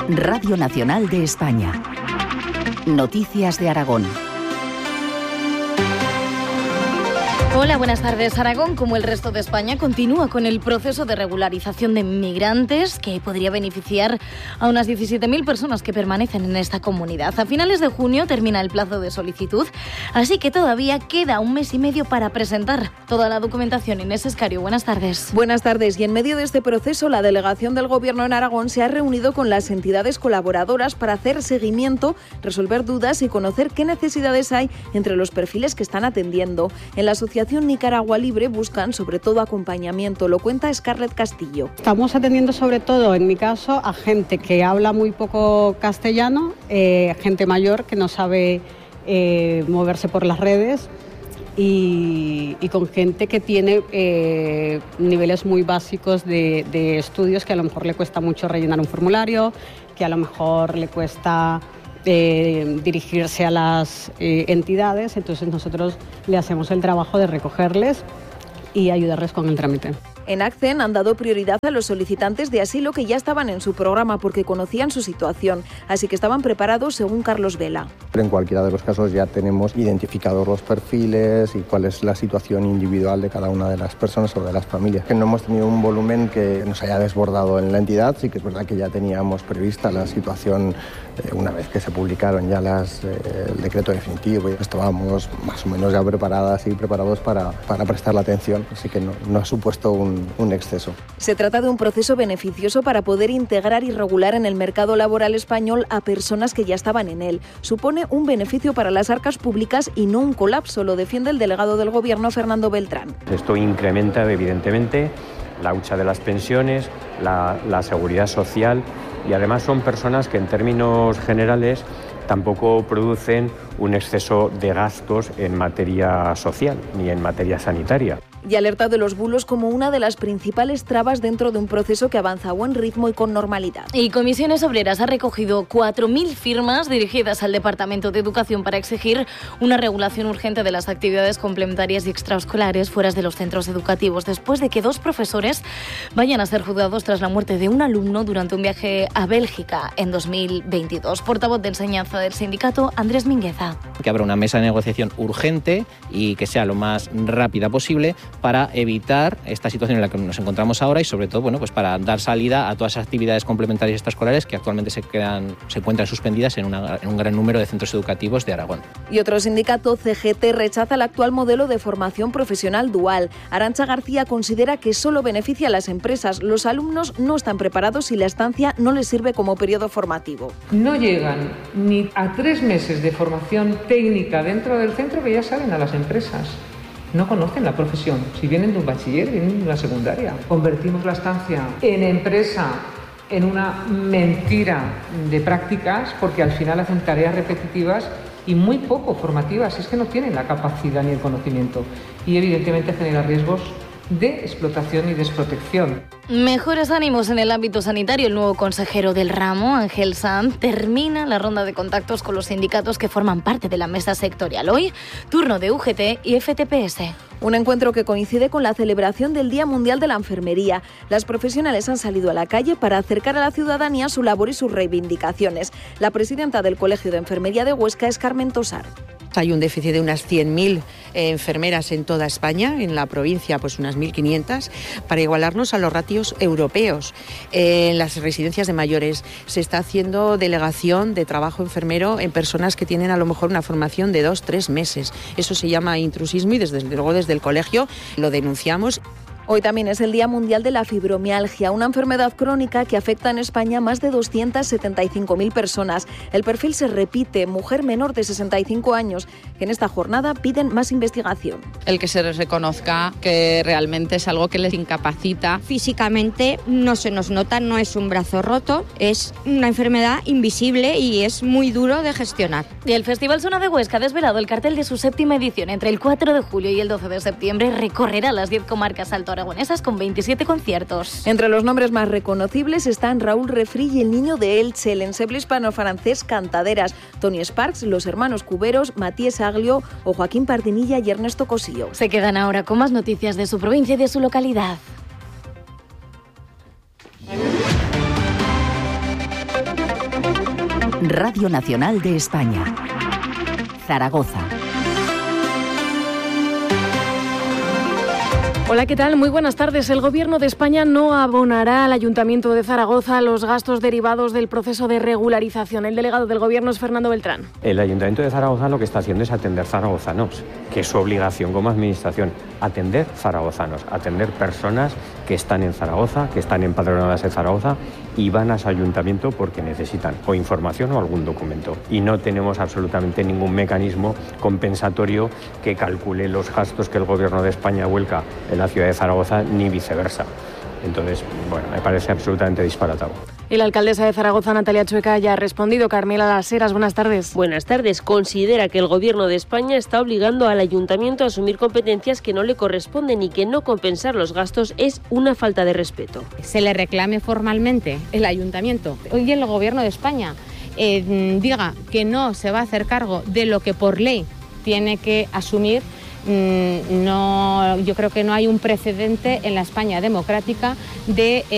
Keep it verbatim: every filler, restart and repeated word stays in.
Radio Nacional de España. Noticias de Aragón. Hola, buenas tardes. Aragón, como el resto de España, continúa con el proceso de regularización de inmigrantes que podría beneficiar a unas diecisiete mil personas que permanecen en esta comunidad. A finales de junio termina el plazo de solicitud, así que todavía queda un mes y medio para presentar toda la documentación. Inés Escario, buenas tardes. Buenas tardes. Y en medio de este proceso, la delegación del Gobierno en Aragón se ha reunido con las entidades colaboradoras para hacer seguimiento, resolver dudas y conocer qué necesidades hay entre los perfiles que están atendiendo. En la asociación Nicaragua Libre buscan sobre todo acompañamiento, lo cuenta Scarlett Castillo. Estamos atendiendo sobre todo, en mi caso, a gente que habla muy poco castellano, eh, gente mayor que no sabe eh, moverse por las redes y, y con gente que tiene eh, niveles muy básicos de, de estudios, que a lo mejor le cuesta mucho rellenar un formulario, que a lo mejor le cuesta Eh, dirigirse a las eh, entidades. Entonces nosotros le hacemos el trabajo de recogerles y ayudarles con el trámite. En ACCEN han dado prioridad a los solicitantes de asilo que ya estaban en su programa porque conocían su situación, así que estaban preparados según Carlos Vela. En cualquiera de los casos ya tenemos identificados los perfiles y cuál es la situación individual de cada una de las personas o de las familias. Que no hemos tenido un volumen que nos haya desbordado en la entidad, sí que es verdad que ya teníamos prevista la situación eh, una vez que se publicaron ya las, eh, el decreto definitivo y estábamos más o menos ya preparadas y preparados para, para prestar la atención, así que no, no ha supuesto un un exceso. Se trata de un proceso beneficioso para poder integrar y regular en el mercado laboral español a personas que ya estaban en él. Supone un beneficio para las arcas públicas y no un colapso, lo defiende el delegado del Gobierno, Fernando Beltrán. Esto incrementa evidentemente la hucha de las pensiones, la, la seguridad social y además son personas que en términos generales tampoco producen un exceso de gastos en materia social ni en materia sanitaria. Y alerta de los bulos como una de las principales trabas dentro de un proceso que avanza a buen ritmo y con normalidad. Y Comisiones Obreras ha recogido cuatro mil firmas dirigidas al Departamento de Educación para exigir una regulación urgente de las actividades complementarias y extraescolares fuera de los centros educativos, después de que dos profesores vayan a ser juzgados tras la muerte de un alumno durante un viaje a Bélgica en dos mil veintidós. Portavoz de enseñanza del sindicato, Andrés Mingueza. Que habrá una mesa de negociación urgente y que sea lo más rápida posible para evitar esta situación en la que nos encontramos ahora y sobre todo, bueno, pues para dar salida a todas esas actividades complementarias extraescolares que actualmente se quedan, se encuentran suspendidas en, una, en un gran número de centros educativos de Aragón. Y otro sindicato, C G T, rechaza el actual modelo de formación profesional dual. Arantxa García considera que solo beneficia a las empresas. Los alumnos no están preparados y la estancia no les sirve como periodo formativo. No llegan ni a tres meses de formación técnica dentro del centro que ya salen a las empresas. No conocen la profesión. Si vienen de un bachiller, vienen de una secundaria. Convertimos la estancia en empresa en una mentira de prácticas porque al final hacen tareas repetitivas y muy poco formativas. Es que no tienen la capacidad ni el conocimiento y evidentemente genera riesgos de explotación y desprotección. Mejores ánimos en el ámbito sanitario. El nuevo consejero del ramo, Ángel Sanz, termina la ronda de contactos con los sindicatos que forman parte de la mesa sectorial. Hoy, turno de U G T y F T P S. Un encuentro que coincide con la celebración del Día Mundial de la Enfermería. Las profesionales han salido a la calle para acercar a la ciudadanía su labor y sus reivindicaciones. La presidenta del Colegio de Enfermería de Huesca es Carmen Tosar. Hay un déficit de unas cien mil eh, enfermeras en toda España, en la provincia pues unas mil quinientas, para igualarnos a los ratios europeos. Eh, en las residencias de mayores se está haciendo delegación de trabajo enfermero en personas que tienen a lo mejor una formación de dos, tres meses. Eso se llama intrusismo y desde luego desde el colegio lo denunciamos. Hoy también es el Día Mundial de la Fibromialgia, una enfermedad crónica que afecta en España a más de doscientas setenta y cinco mil personas. El perfil se repite, mujer menor de sesenta y cinco años, que en esta jornada piden más investigación. El que se les reconozca que realmente es algo que les incapacita. Físicamente no se nos nota, no es un brazo roto, es una enfermedad invisible y es muy duro de gestionar. Y el Festival Sona de Huesca ha desvelado el cartel de su séptima edición. Entre el cuatro de julio y el doce de septiembre recorrerá las diez comarcas alto aragonesas con veintisiete conciertos. Entre los nombres más reconocibles están Raúl Refri y El Niño de Elche, el ensemble hispano-francés Cantaderas, Tony Sparks, los hermanos Cuberos, Matías Aglio o Joaquín Pardinilla y Ernesto Cosillo. Se quedan ahora con más noticias de su provincia y de su localidad. Radio Nacional de España. Zaragoza. Hola, ¿qué tal? Muy buenas tardes. El Gobierno de España no abonará al Ayuntamiento de Zaragoza los gastos derivados del proceso de regularización. El delegado del Gobierno es Fernando Beltrán. El Ayuntamiento de Zaragoza lo que está haciendo es atender zaragozanos, que es su obligación como administración, atender zaragozanos, atender personas que están en Zaragoza, que están empadronadas en Zaragoza y van a su ayuntamiento porque necesitan o información o algún documento. Y no tenemos absolutamente ningún mecanismo compensatorio que calcule los gastos que el Gobierno de España vuelca en la ciudad de Zaragoza, ni viceversa. Entonces, bueno, me parece absolutamente disparatado. Y la alcaldesa de Zaragoza, Natalia Chueca, ya ha respondido. Carmela Las Heras, buenas tardes. Buenas tardes. Considera que el Gobierno de España está obligando al Ayuntamiento a asumir competencias que no le corresponden y que no compensar los gastos es una falta de respeto. Se le reclame formalmente el Ayuntamiento y el Gobierno de España eh, diga que no se va a hacer cargo de lo que por ley tiene que asumir. No, yo creo que no hay un precedente en la España democrática de